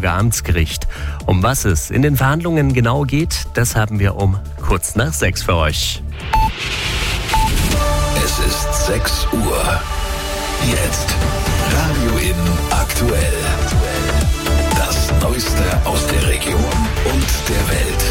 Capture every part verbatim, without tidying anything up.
Freiburger Amtsgericht. Um was es in den Verhandlungen genau geht, das haben wir um kurz nach sechs für euch. Es ist sechs Uhr. Jetzt Radio In aktuell. Das Neueste aus der Region und der Welt.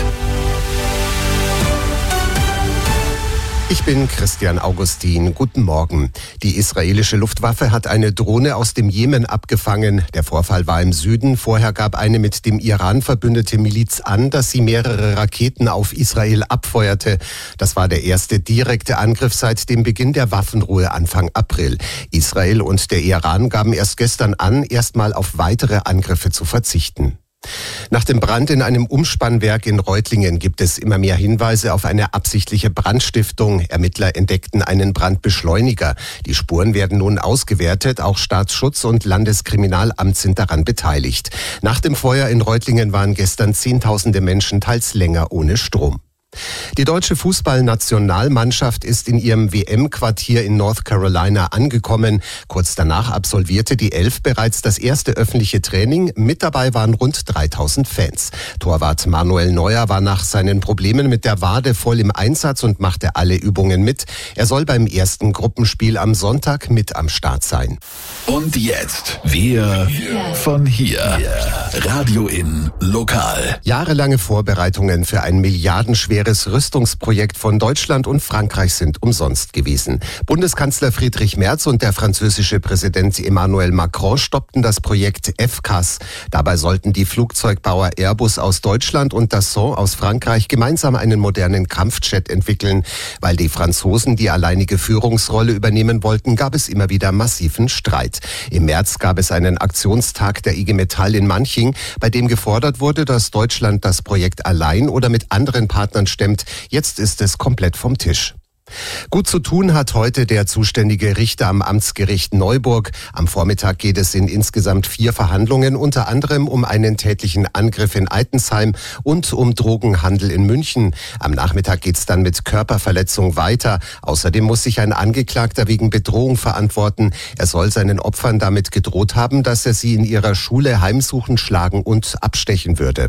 Ich bin Christian Augustin. Guten Morgen. Die israelische Luftwaffe hat eine Drohne aus dem Jemen abgefangen. Der Vorfall war im Süden. Vorher gab eine mit dem Iran verbündete Miliz an, dass sie mehrere Raketen auf Israel abfeuerte. Das war der erste direkte Angriff seit dem Beginn der Waffenruhe Anfang April. Israel und der Iran gaben erst gestern an, erstmal auf weitere Angriffe zu verzichten. Nach dem Brand in einem Umspannwerk in Reutlingen gibt es immer mehr Hinweise auf eine absichtliche Brandstiftung. Ermittler entdeckten einen Brandbeschleuniger. Die Spuren werden nun ausgewertet. Auch Staatsschutz und Landeskriminalamt sind daran beteiligt. Nach dem Feuer in Reutlingen waren gestern Zehntausende Menschen teils länger ohne Strom. Die deutsche Fußballnationalmannschaft ist in ihrem W M-Quartier in North Carolina angekommen. Kurz danach absolvierte die Elf bereits das erste öffentliche Training. Mit dabei waren rund dreitausend Fans. Torwart Manuel Neuer war nach seinen Problemen mit der Wade voll im Einsatz und machte alle Übungen mit. Er soll beim ersten Gruppenspiel am Sonntag mit am Start sein. Und jetzt wir von hier. Radio In lokal. Jahrelange Vorbereitungen für ein milliardenschweres Rüstungsprojekt von Deutschland und Frankreich sind umsonst gewesen. Bundeskanzler Friedrich Merz und der französische Präsident Emmanuel Macron stoppten das Projekt F C A S. Dabei sollten die Flugzeugbauer Airbus aus Deutschland und Dassault aus Frankreich gemeinsam einen modernen Kampfjet entwickeln. Weil die Franzosen die alleinige Führungsrolle übernehmen wollten, gab es immer wieder massiven Streit. Im März gab es einen Aktionstag der I G Metall in Manching, bei dem gefordert wurde, dass Deutschland das Projekt allein oder mit anderen Partnern stemmt. Jetzt ist es komplett vom Tisch. Gut zu tun hat heute der zuständige Richter am Amtsgericht Neuburg. Am Vormittag geht es in insgesamt vier Verhandlungen, unter anderem um einen tätlichen Angriff in Eitensheim und um Drogenhandel in München. Am Nachmittag geht es dann mit Körperverletzung weiter. Außerdem muss sich ein Angeklagter wegen Bedrohung verantworten. Er soll seinen Opfern damit gedroht haben, dass er sie in ihrer Schule heimsuchen, schlagen und abstechen würde.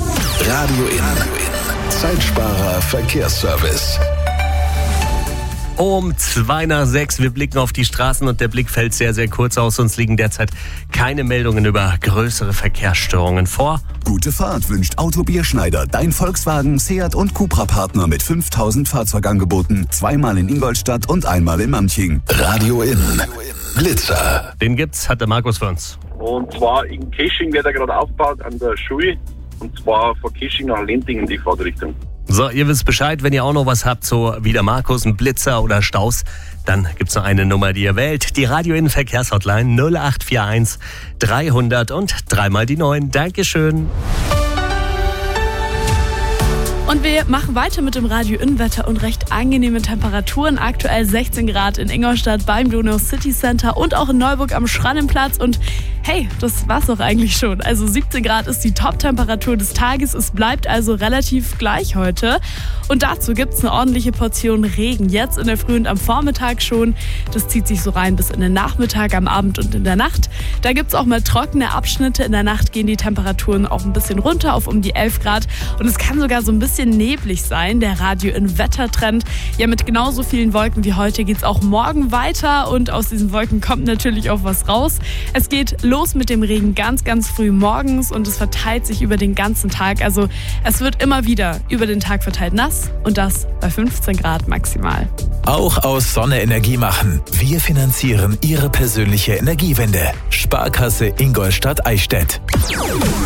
Radio In. Zeitsparer Verkehrsservice. Um zwei nach sechs, wir blicken auf die Straßen und der Blick fällt sehr, sehr kurz aus. Uns liegen derzeit keine Meldungen über größere Verkehrsstörungen vor. Gute Fahrt wünscht Auto Bierschneider, dein Volkswagen, Seat und Cupra-Partner mit fünftausend Fahrzeugangeboten. Zweimal in Ingolstadt und einmal in Manching. Radio In. Blitzer. Den gibt's, hat der Markus für uns. Und zwar in Kesching wird er gerade aufgebaut an der Schule. Und zwar von Kesching nach Lentingen die Fahrtrichtung. So, ihr wisst Bescheid, wenn ihr auch noch was habt, so wie der Markus, ein Blitzer oder Staus, dann gibt's noch eine Nummer, die ihr wählt. Die Radio In Verkehrshotline null acht vier eins dreihundert und dreimal die neun. Dankeschön. Und wir machen weiter mit dem Radio In-Wetter und recht angenehmen Temperaturen. Aktuell sechzehn Grad in Ingolstadt beim Donau City Center und auch in Neuburg am Schrannenplatz. Und hey, das war's doch eigentlich schon. Also siebzehn Grad ist die Top-Temperatur des Tages. Es bleibt also relativ gleich heute. Und dazu gibt's eine ordentliche Portion Regen. Jetzt in der Früh und am Vormittag schon. Das zieht sich so rein bis in den Nachmittag, am Abend und in der Nacht. Da gibt's auch mal trockene Abschnitte. In der Nacht gehen die Temperaturen auch ein bisschen runter auf um die elf Grad. Und es kann sogar so ein bisschen neblig sein. Der Radio In Wettertrend. Ja, mit genauso vielen Wolken wie heute geht's auch morgen weiter. Und aus diesen Wolken kommt natürlich auch was raus. Es geht los mit dem Regen ganz, ganz früh morgens und es verteilt sich über den ganzen Tag. Also es wird immer wieder über den Tag verteilt nass und das bei fünfzehn Grad maximal. Auch aus Sonne Energie machen. Wir finanzieren Ihre persönliche Energiewende. Sparkasse Ingolstadt-Eichstätt.